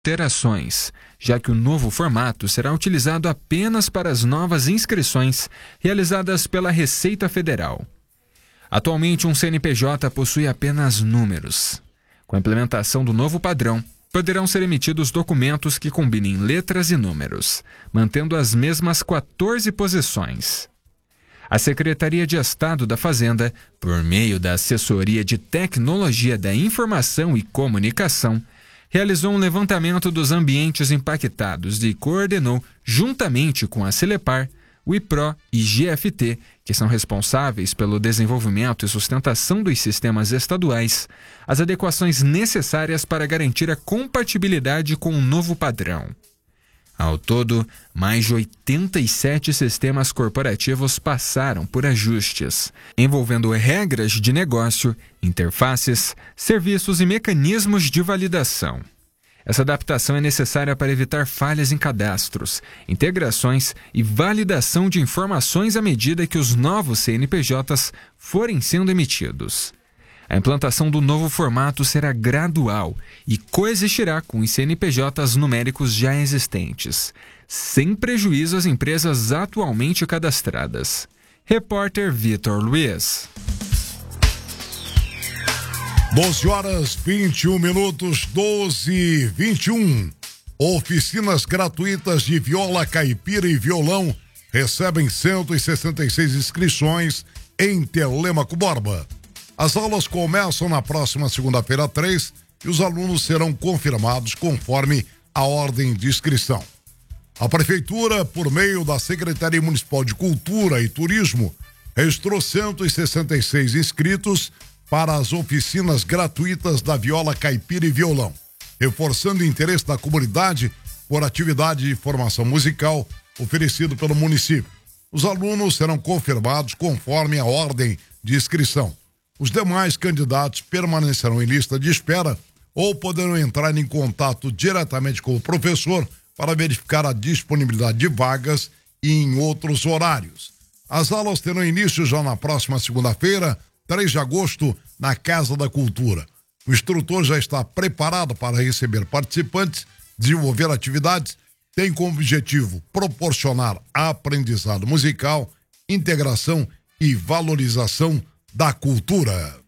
alterações, já que o novo formato será utilizado apenas para as novas inscrições realizadas pela Receita Federal. Atualmente, um CNPJ possui apenas números. Com a implementação do novo padrão, poderão ser emitidos documentos que combinem letras e números, mantendo as mesmas 14 posições. A Secretaria de Estado da Fazenda, por meio da Assessoria de Tecnologia da Informação e Comunicação, realizou um levantamento dos ambientes impactados e coordenou, juntamente com a Celepar, o IPRO e GFT, que são responsáveis pelo desenvolvimento e sustentação dos sistemas estaduais, as adequações necessárias para garantir a compatibilidade com o novo padrão. Ao todo, mais de 87 sistemas corporativos passaram por ajustes, envolvendo regras de negócio, interfaces, serviços e mecanismos de validação. Essa adaptação é necessária para evitar falhas em cadastros, integrações e validação de informações à medida que os novos CNPJs forem sendo emitidos. A implantação do novo formato será gradual e coexistirá com os CNPJs numéricos já existentes, sem prejuízo às empresas atualmente cadastradas. Repórter Vitor Luiz. 12h21, 12h21. Oficinas gratuitas de viola caipira e violão recebem 166 inscrições em Telêmaco Borba. As aulas começam na próxima segunda-feira 3 e os alunos serão confirmados conforme a ordem de inscrição. A Prefeitura, por meio da Secretaria Municipal de Cultura e Turismo, registrou 166 inscritos para as oficinas gratuitas da viola caipira e violão, reforçando o interesse da comunidade por atividade de formação musical oferecido pelo município. Os alunos serão confirmados conforme a ordem de inscrição. Os demais candidatos permanecerão em lista de espera ou poderão entrar em contato diretamente com o professor para verificar a disponibilidade de vagas e em outros horários. As aulas terão início já na próxima segunda-feira, 3 de agosto, na Casa da Cultura. O instrutor já está preparado para receber participantes, desenvolver atividades, tem como objetivo proporcionar aprendizado musical, integração e valorização da cultura.